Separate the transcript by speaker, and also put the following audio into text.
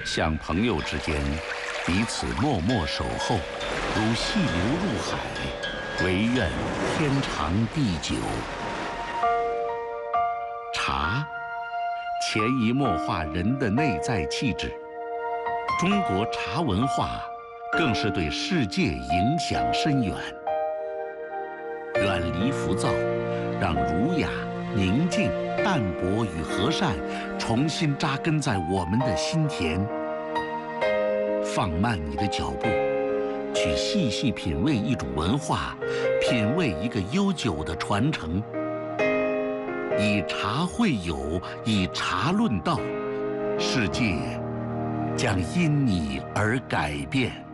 Speaker 1: 像朋友之间，彼此默默守候，如细流入海，唯愿天长地久。茶，潜移默化人的内在气质。中国茶文化，更是对世界影响深远。远离浮躁，让儒雅、宁静、淡泊与和善重新扎根在我们的心田。放慢你的脚步，去细细品味一种文化，品味一个悠久的传承。以茶会友，以茶论道，世界将因你而改变。